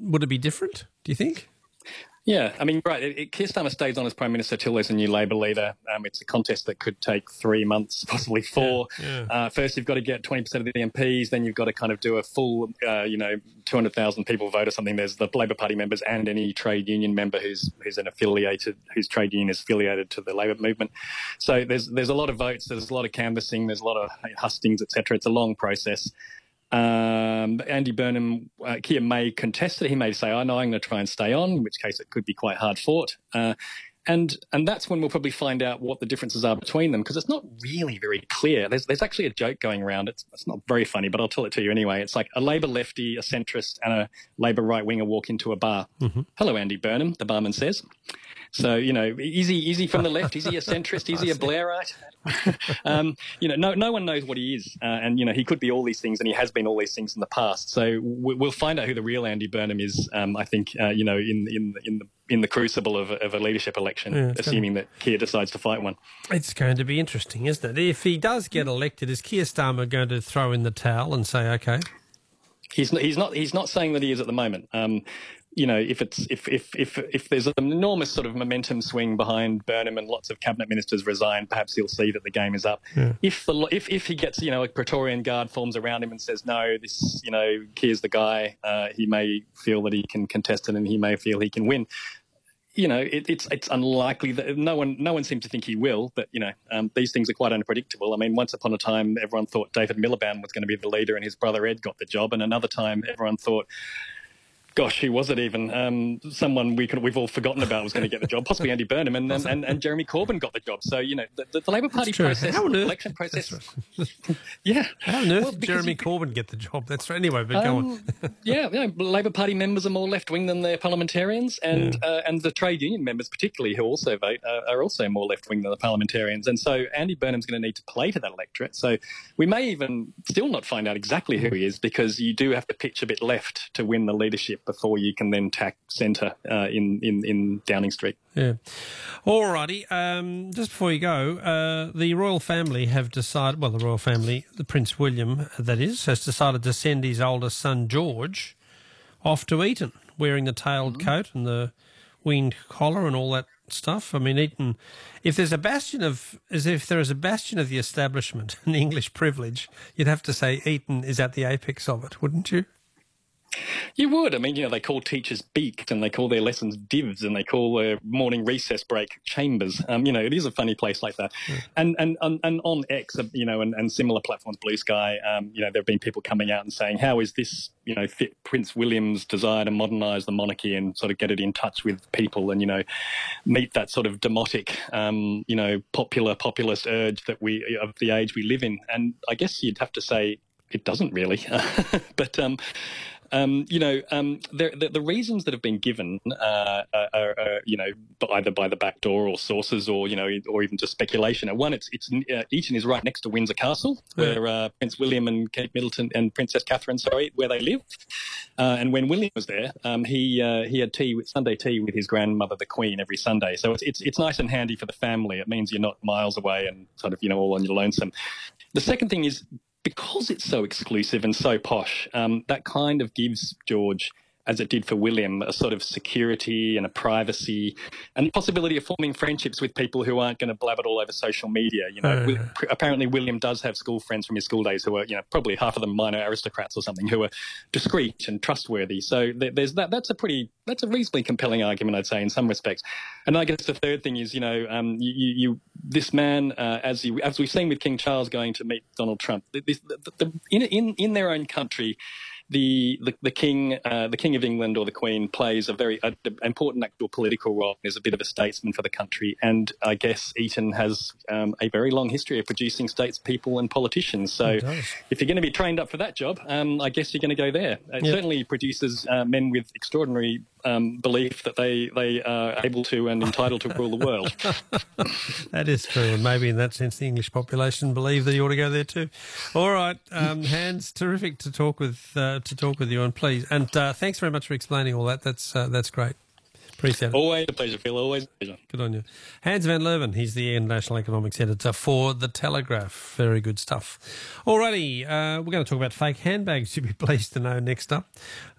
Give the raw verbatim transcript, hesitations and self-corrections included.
would it be different, do you think? Yeah, I mean, right, it, it, Keir Starmer stays on as Prime Minister till there's a new Labor leader. Um, it's a contest that could take three months, possibly four. Yeah, yeah. Uh, first, you've got to get twenty percent of the M Ps, then you've got to kind of do a full, uh, you know, two hundred thousand people vote or something. There's the Labor Party members and any trade union member who's who's an affiliated, whose trade union is affiliated to the Labor movement. So there's there's a lot of votes, there's a lot of canvassing, there's a lot of hustings, et cetera. It's a long process. Um, Andy Burnham, uh, Keir may contest it. He may say, "I know I'm going to try and stay on," in which case it could be quite hard fought. Uh, and and that's when we'll probably find out what the differences are between them, because it's not really very clear. There's there's actually a joke going around. It's it's not very funny, but I'll tell it to you anyway. It's like a Labor lefty, a centrist, and a Labor right winger walk into a bar. Mm-hmm. "Hello, Andy Burnham," the barman says. So, you know, is he, is he from the left? Is he a centrist? Is he a Blairite? um, you know, no no one knows what he is. Uh, and, you know, he could be all these things, and he has been all these things in the past. So we'll find out who the real Andy Burnham is, um, I think, uh, you know, in, in, in, the, in the crucible of, of a leadership election, yeah, assuming gonna, that Keir decides to fight one. It's going to be interesting, isn't it? If he does get elected, is Keir Starmer going to throw in the towel and say, OK? He's not, he's not, he's not saying that he is at the moment. Um, You know, if it's if if if if there's an enormous sort of momentum swing behind Burnham and lots of cabinet ministers resign, perhaps he'll see that the game is up. Yeah. If the if if he gets, you know, a Praetorian Guard forms around him and says, "No, this, you know, Keir's the guy," uh, he may feel that he can contest it, and he may feel he can win. You know, it, it's it's unlikely that no one no one seems to think he will, but you know, um, these things are quite unpredictable. I mean, once upon a time, everyone thought David Miliband was going to be the leader, and his brother Ed got the job, and another time, everyone thought, gosh, who was it even? Um, someone we could, we've all forgotten about was going to get the job, possibly Andy Burnham, and and, and, and Jeremy Corbyn got the job. So, you know, the, the, the Labor Party process, the election process. Right. Yeah. How on earth well, did Jeremy you, Corbyn get the job? That's right. Anyway, but um, go on. yeah, you know, Labor Party members are more left-wing than their parliamentarians, and yeah. uh, and the trade union members particularly, who also vote, uh, are also more left-wing than the parliamentarians. And so Andy Burnham's going to need to play to that electorate. So we may even still not find out exactly who he is, because you do have to pitch a bit left to win the leadership before you can then tack centre uh, in, in, in Downing Street. Yeah. All righty. Um, just before you go, uh, the royal family have decided, well, the royal family, the Prince William, that is, has decided to send his oldest son, George, off to Eton, wearing the tailed mm-hmm. coat and the winged collar and all that stuff. I mean, Eton, if there's a bastion of, as if there is a bastion of the establishment and English privilege, you'd have to say Eton is at the apex of it, wouldn't you? You would. I mean, you know, they call teachers beaked, and they call their lessons divs, and they call their morning recess break chambers. Um, you know, it is a funny place like that. Yeah. And, and and and on X, you know, and, and similar platforms, Blue Sky, um, you know, there have been people coming out and saying, how is this, you know, fit Prince William's desire to modernise the monarchy and sort of get it in touch with people and, you know, meet that sort of demotic, um, you know, popular populist urge that we of the age we live in. And I guess you'd have to say it doesn't really. but um Um, you know, um, the, the, the reasons that have been given uh, are, are, you know, either by the back door or sources, or you know, or even just speculation. One, it's it's uh, Eton is right next to Windsor Castle, where uh, Prince William and Kate Middleton and Princess Catherine, sorry, where they live. Uh, and when William was there, um, he uh, he had tea with Sunday tea with his grandmother, the Queen, every Sunday. So it's it's it's nice and handy for the family. It means you're not miles away and sort of, you know, all on your lonesome. The second thing is, because it's so exclusive and so posh, um, that kind of gives George, as it did for William, a sort of security and a privacy and the possibility of forming friendships with people who aren't going to blab it all over social media. You know, uh, apparently William does have school friends from his school days who are, you know, probably half of them minor aristocrats or something, who are discreet and trustworthy. So there's that. That's a pretty, that's a reasonably compelling argument, I'd say, in some respects. And I guess the third thing is, you know, um, you, you this man, uh, as you, as we've seen with King Charles going to meet Donald Trump, this, the, the, in in in their own country, The, the the king uh, the king of England or the Queen plays a very uh, important actual political role. Is a bit of a statesman for the country, and I guess Eton has um, a very long history of producing statespeople and politicians. So if you're going to be trained up for that job, um, I guess you're going to go there. It yep. certainly produces uh, men with extraordinary um, belief that they they are able to and entitled to rule the world. That is true, and maybe in that sense the English population believe that you ought to go there too. All right, um, Hans, terrific to talk with. Uh, to talk with you, and please, and uh, thanks very much for explaining all that. That's uh, that's great. Appreciate it. Always a pleasure, Phil. Always a pleasure. Good on you. Hans van Leuven, he's the International Economics Editor for The Telegraph. Very good stuff. Alrighty, uh, we're going to talk about fake handbags, you'd be pleased to know, next up.